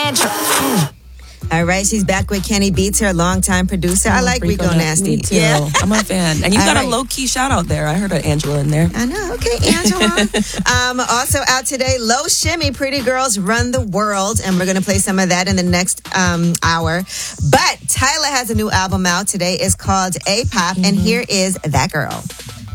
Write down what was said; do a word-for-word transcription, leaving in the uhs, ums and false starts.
Angela. All right, she's back with Kenny Beats, her longtime producer. Oh, I like We Go Nasty. Me too. Yeah. I'm a fan. And you got right. a low-key shout-out there. I heard an Angela in there. I know. Okay, Angela. um, also out today, Low Shimmy, Pretty Girls Run the World. And we're going to play some of that in the next um, hour. But Tyler has a new album out today. It's called A-Pop. Mm-hmm. And here is That Girl.